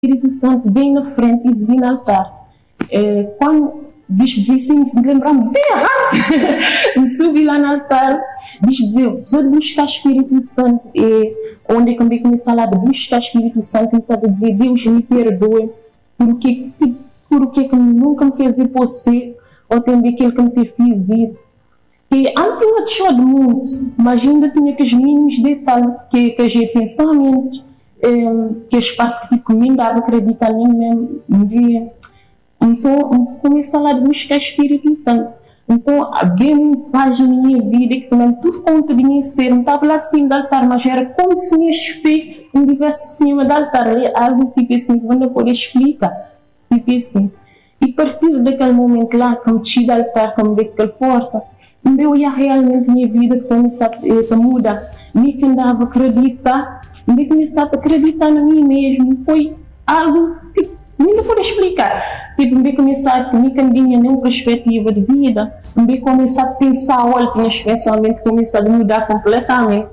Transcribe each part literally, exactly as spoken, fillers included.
Espírito Santo bem na frente e subi no altar. É, quando o bispo dizia assim, me lembrava bem rápido, subi lá no altar, o bispo dizia, precisa de buscar o Espírito Santo. E onde eu comecei a falar de buscar o Espírito Santo, comecei a dizer, Deus me perdoe, porque, porque que nunca me fez ir por você, ou também aquilo que me fez ir. E antes eu tinha chorado muito, mas ainda tinha que os mínimos detalhes, que, que os pensamentos, eh, que as partes que comigo dava acreditar em mim mesmo. Então, comecei a buscar o Espírito Santo. Então, bem uma página na minha vida, que também tudo conta de mim ser, não estava lá de cima do altar, mas era como se me espelho em diversos de cima do altar. Algo tipo assim, que eu não posso explicar. Tipo assim. E a partir daquele momento lá, que eu meti do altar, que eu me dei aquela força, eu ia realmente a minha vida começar a mudar. Me que andava a acreditar, me começava a acreditar em mim mesmo. Foi algo que nem para explicar. Tipo, me começar a me tinha nenhuma perspectiva de vida, me começar a pensar, olha, tinha especialmente começado a mudar completamente.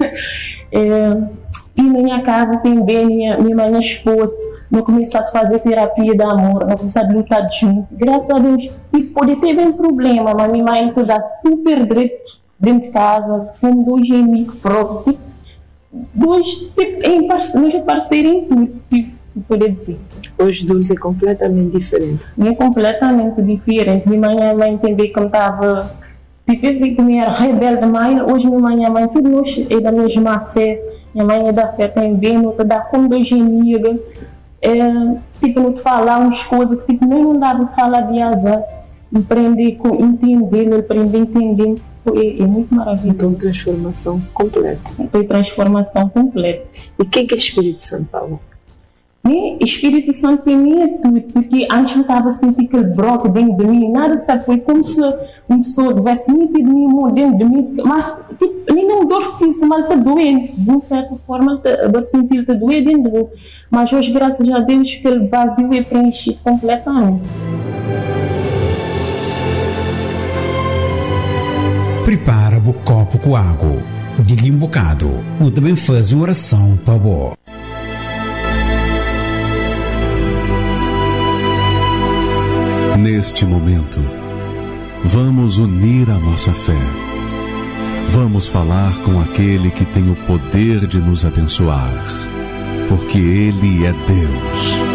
é, e na minha casa também, minha, minha mãe, minha esposa, eu comecei a fazer terapia de amor, eu comecei a lutar junto. Graças a Deus, e pode ter bem problema, mas minha mãe estava super direito dentro de casa, com dois amigos próprios, dois, tipo, em parceiro, parceiro em tudo, tipo, poder dizer. Hoje Dulce é completamente diferente. É completamente diferente. Minha mãe e a mãe entender que eu estava, tipo assim, que eu era rebelde, mãe, hoje minha mãe e a mãe, tudo nós é da mesma fé. Minha mãe é da fé também, não te dá com dois amigos. É, tipo, não te falar umas coisas que tipo, nem não dava para falar de azar. Aprender com entender, aprender a entender. É, é muito maravilhoso. Então, transformação completa. Foi transformação completa. E quem que é Espírito Santo, Paulo? E Espírito Santo para mim é tudo, porque antes eu estava a sentir aquele broco dentro de mim, nada de sabe, foi como se uma pessoa tivesse metido de mim, dentro de mim, mas tipo, nem uma dor física, mas está doendo, de uma certa forma, eu sentir que doer dentro de mim, mas hoje, graças a Deus, que aquele vazio é preenchido completamente. Prepara o copo com água, de um bocado, ou também faz uma oração para boa. Neste momento, vamos unir a nossa fé. Vamos falar com aquele que tem o poder de nos abençoar, porque Ele é Deus.